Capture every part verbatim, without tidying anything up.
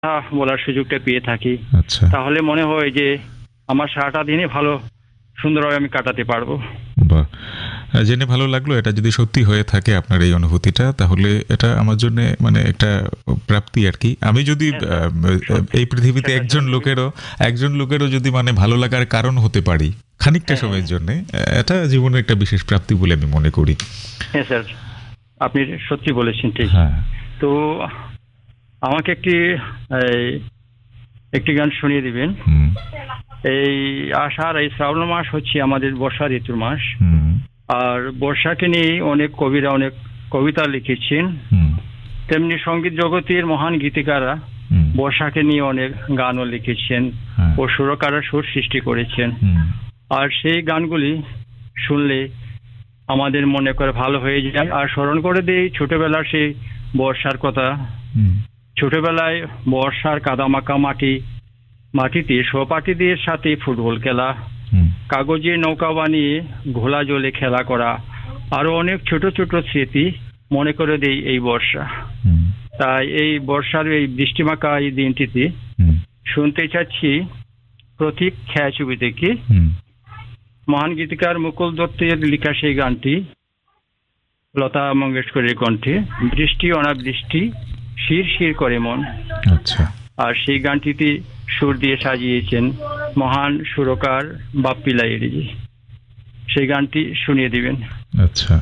আহ, বলার সুযোগটা পেয়ে থাকি, আচ্ছা, তাহলে মনে হয় যে আমার সারাটা দিনই ভালো সুন্দরভাবে আমি কাটাতে পারবো। বাহ! আ জেনে ভালো লাগলো। এটা যদি সত্যি হয়ে থাকে আপনার এই অনুভূতিটা, তাহলে এটা আমার জন্যে মানে একটা প্রাপ্তি আরকি। আমি যদি হ্যাঁ আ স্যার, আ সত্যি এই পৃথিবীতে সেটা একজন ছাড়া তুমি লোকেরও একজন লোকেরও যদি মানে ভালো লাগার কারণ হতে পারি, খানিকটা হ্যাঁ হ্যাঁ সময়ের জন্যে, আ এটা জীবনের একটা বিশেষ প্রাপ্তি বলে আমি মনে করি। হ্যাঁ স্যার, আপনি সত্যি বলেছেন, ঠিক। হ্যাঁ। তো আমাকে একটি এই, একটি গান শুনিয়ে দিবেন। হুম, এই আষাঢ়, এই শ্রাবণ মাস হচ্ছে আমাদের বর্ষা ঋতুর মাস। হুম, আর বর্ষাকে নিয়ে অনেক কবিরা অনেক কবিতা লিখেছেন, হুম, তেমনি সঙ্গীত জগতের মহান গীতিকাররা হুম, বর্ষাকে নিয়ে অনেক গানও লিখেছেন হ্যাঁ, ও সুরকারা সুর সৃষ্টি করেছেন। হুম, আর সেই গানগুলি শুনলে আমাদের মনে করে ভালো হয়ে যায়, আর স্মরণ করে দেই ছোটবেলার সেই বর্ষার কথা। হুম, ছোটবেলায় বর্ষার কাদামাখা মাটি, মাটিতে সহপাঠীদের সাথে ফুটবল খেলা, হুম, কাগজে নৌকা বানিয়ে ঘোলা জলে খেলা করা, আরো অনেক ছোট ছোট স্মৃতি মনে করে দেই এই বর্ষা। হুম, তাই এই বর্ষার এই বৃষ্টিমাখা এই দিনটিতে হুম, শুনতে চাচ্ছি প্রতীক ছায়াছবি থেকে হুম। মহান গীতিকার মুকুল দত্তের লেখা সেই গানটি, লতা মঙ্গেশকরের কণ্ঠে, বৃষ্টি অনাবৃষ্টি শির শির করে মন। আচ্ছা, আর সেই গানটিতে সুর দিয়ে সাজিয়েছেন মহান সুরকার বাপ্পি লাহিড়ী। সেই গানটি শুনিয়ে দিবেন। আচ্ছা।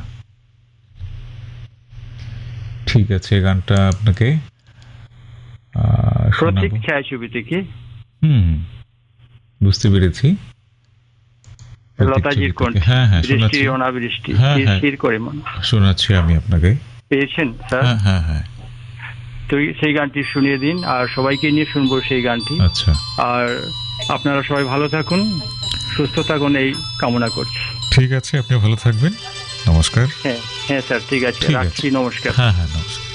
ঠিক আছে, গানটা আপনাকে আ প্রতীক শোনাবো। ছায়াছবি থেকে হুম, বুঝতে পেরেছি। প্রতীক লতাজির ছবি থেকে। কণ্ঠে, হ্যাঁ, হ্যাঁ, বৃষ্টি শোনাচ্ছি। অনাবৃষ্টি হ্যাঁ, শির হ্যাঁ, শির করে মন। শোনাচ্ছি আমি আপনাকে। পেয়েছেন স্যার? হ্যাঁ, হ্যাঁ, হ্যাঁ। তো সেই গানটি শুনিয়ে দিন, আর সবাইকে নিয়ে শুনবো সেই গানটি। আচ্ছা। আর আপনারা সবাই ভালো থাকুন, সুস্থ থাকুন, এই কামনা করছি। ঠিক আছে, আপনি ভালো থাকবেন। নমস্কার। হ্যাঁ হ্যাঁ স্যার, ঠিক আছে, ঠিক আছে। রাখছি, নমস্কার। হ্যাঁ, হ্যাঁ, নমস্কার।